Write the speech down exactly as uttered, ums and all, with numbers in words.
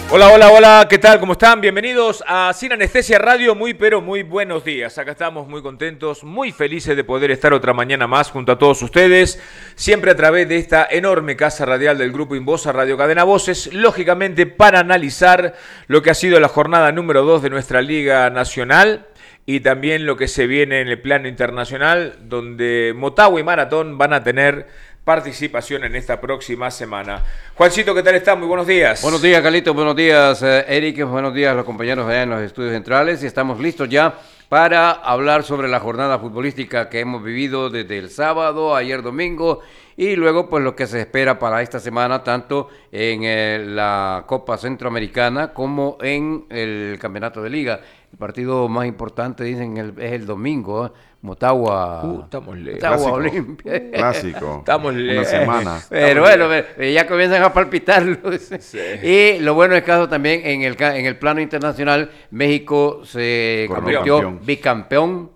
Hola, hola, hola, ¿qué tal? ¿Cómo están? Bienvenidos a Sin Anestesia Radio, muy pero muy buenos días. Acá estamos muy contentos, muy felices de poder estar otra mañana más junto a todos ustedes, siempre a través de esta enorme casa radial del Grupo Invosa Radio Cadena Voces, lógicamente para analizar lo que ha sido la jornada número dos de nuestra Liga Nacional y también lo que se viene en el plano internacional, donde Motagua y Maratón van a tener participación en esta próxima semana. Juancito, ¿qué tal está? Muy buenos días. Buenos días, Carlitos. Buenos días, eh, Eric. Buenos días a los compañeros allá en los estudios centrales. Y estamos listos ya para hablar sobre la jornada futbolística que hemos vivido desde el sábado, ayer domingo, y luego pues lo que se espera para esta semana, tanto en eh, la Copa Centroamericana como en el Campeonato de Liga. El partido más importante, dicen, el, es el domingo, ¿eh? Motagua, Uh, estamos lejos. Motagua Olimpia. Clásico. Estamos Una lejos. semana. Pero bueno, ya comienzan a palpitarlos. Sí. Y lo bueno es que también en el, en el plano internacional, México se Coronó convirtió campeón. bicampeón